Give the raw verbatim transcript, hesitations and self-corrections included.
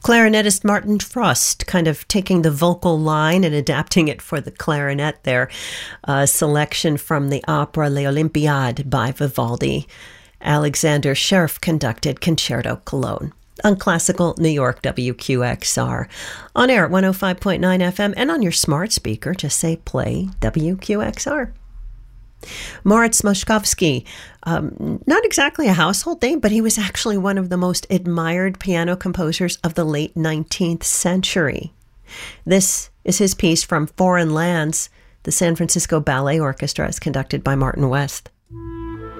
Clarinetist Martin Frost kind of taking the vocal line and adapting it for the clarinet there. A selection from the opera L'Olympiade by Vivaldi. Alexander Scherf conducted Concerto Cologne. On Classical New York W Q X R. On air at one oh five point nine F M and on your smart speaker, just say play W Q X R. Moritz Moszkowski, um, not exactly a household name, but he was actually one of the most admired piano composers of the late nineteenth century. This is his piece from Foreign Lands. The San Francisco Ballet Orchestra is conducted by Martin West.